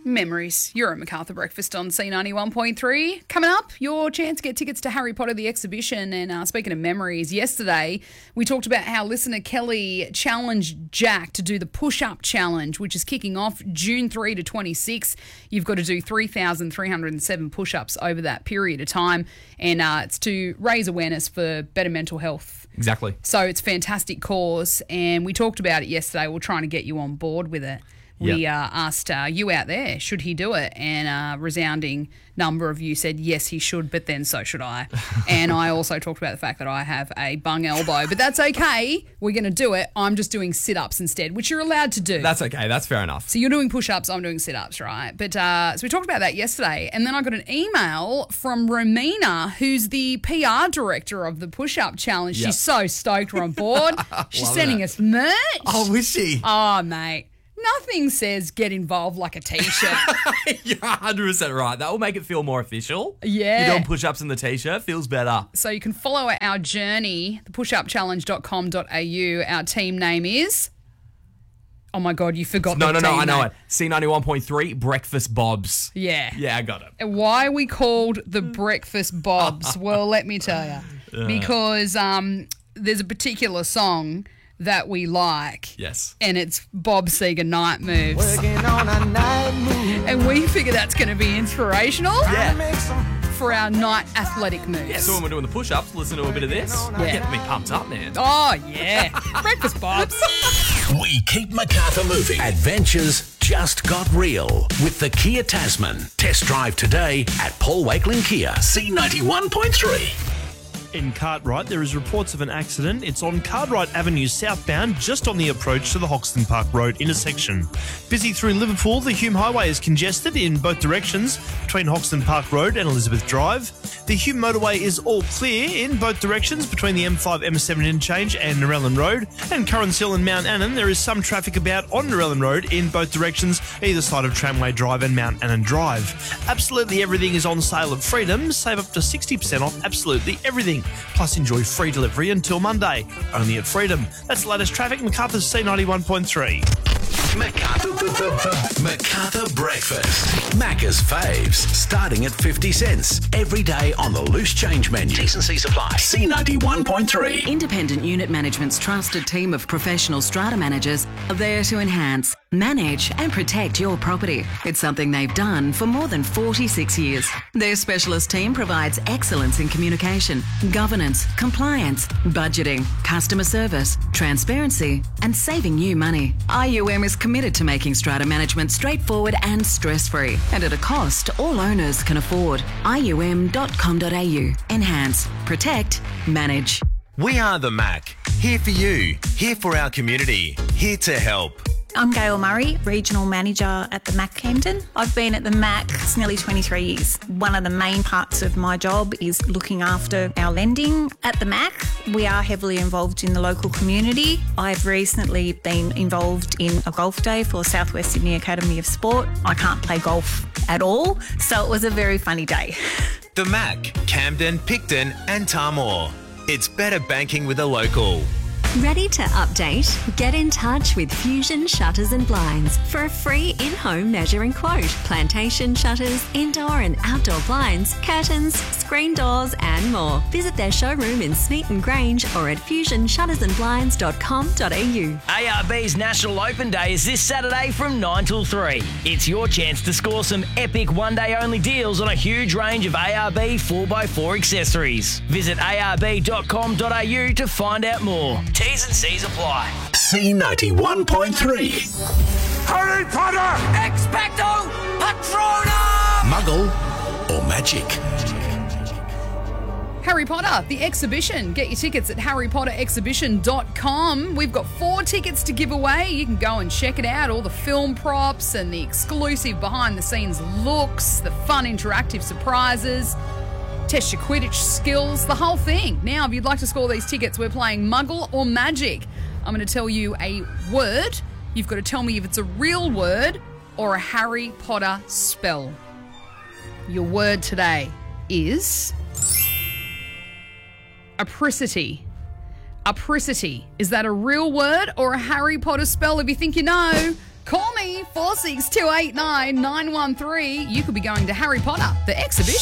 Memories. You're at MacArthur Breakfast on C91.3. Coming up, your chance to get tickets to Harry Potter the Exhibition. And speaking of memories, yesterday we talked about how listener Kelly challenged Jack to do the push-up challenge, which is kicking off June 3 to 26. You've got to do 3,307 push-ups over that period of time. And it's to raise awareness for better mental health. Exactly. So it's a fantastic cause. And we talked about it yesterday. We're trying to get you on board with it. We asked you out there, should he do it? And a resounding number of you said, yes, he should, but then so should I. And I also talked about the fact that I have a bung elbow, but that's okay. We're going to do it. I'm just doing sit-ups instead, which you're allowed to do. That's okay. That's fair enough. So you're doing push-ups, I'm doing sit-ups, right? But so we talked about that yesterday. And then I got an email from Romina, who's the PR director of the push-up challenge. Yep. She's so stoked we're on board. She's sending us merch. Oh, is she? Oh, mate. Nothing says get involved like a T-shirt. You're 100% right. That will make it feel more official. Yeah. You're doing push-ups in the T-shirt. Feels better. So you can follow our journey, thepushupchallenge.com.au. Our team name is... Oh, my God, you forgot the team I know name. it. C91.3, Breakfast Bobs. Yeah. Yeah, I got it. And why are we called the Breakfast Bobs? Well, let me tell you. Because there's a particular song that we like. Yes. And it's Bob Seger Night Moves. Working on a night move. And we figure that's going to be inspirational Yeah. for our night athletic moves. Yeah, so when we're doing the push-ups, listen to a bit of this. Yeah. Get me pumped up, man. Oh, yeah. Breakfast Bobs. We keep MacArthur moving. Adventures just got real with the Kia Tasman. Test drive today at Paul Wakeling Kia, C91.3. In Cartwright, there is reports of an accident. It's on Cartwright Avenue southbound, just on the approach to the Hoxton Park Road intersection. Busy through Liverpool, the Hume Highway is congested in both directions between Hoxton Park Road and Elizabeth Drive. The Hume motorway is all clear in both directions between the M5 M7 interchange and Narellan Road. And Currans Hill and Mount Annan, there is some traffic about on Narellan Road in both directions, either side of Tramway Drive and Mount Annan Drive. Absolutely everything is on sale at Freedom. Save up to 60% off absolutely everything. Plus enjoy free delivery until Monday. Only at Freedom. That's the latest traffic. MacArthur's C91.3. MacArthur Breakfast. Macca's faves, starting at 50 cents. Every day on the loose change menu. T&C Supply. C91.3. Independent Unit Management's trusted team of professional strata managers are there to enhance, manage and protect your property. It's something they've done for more than 46 years. Their specialist team provides excellence in communication, governance, compliance, budgeting, customer service, transparency and saving you money. IUM is committed to making strata management straightforward and stress-free and at a cost all owners can afford. IUM.com.au. Enhance, protect, manage. We are the Mac. Here for you. Here for our community. Here to help. I'm Gail Murray, Regional Manager at the MAC Camden. I've been at the MAC nearly 23 years. One of the main parts of my job is looking after our lending. At the MAC, we are heavily involved in the local community. I've recently been involved in a golf day for South West Sydney Academy of Sport. I can't play golf at all, so it was a very funny day. The Mac, Camden, Picton and Tarmore. It's better banking with a local. Ready to update? Get in touch with Fusion Shutters and Blinds for a free in-home measuring quote. Plantation shutters, indoor and outdoor blinds, curtains, screen doors and more. Visit their showroom in Smeaton Grange or at fusionshuttersandblinds.com.au. ARB's National Open Day is this Saturday from 9 till 3. It's your chance to score some epic one-day only deals on a huge range of ARB 4x4 accessories. Visit arb.com.au to find out more. T's and C's apply. C91.3. Harry Potter! Expecto Patronum! Muggle or magic? Harry Potter, the exhibition. Get your tickets at harrypotterexhibition.com. We've got 4 tickets to give away. You can go and check it out. All the film props and the exclusive behind-the-scenes looks, the fun interactive surprises. Test your Quidditch skills, the whole thing. Now, if you'd like to score these tickets, we're playing Muggle or Magic. I'm going to tell you a word. You've got to tell me if it's a real word or a Harry Potter spell. Your word today is apricity. Apricity. Is that a real word or a Harry Potter spell? If you think you know, call me 046289 913. You could be going to Harry Potter, the exhibition.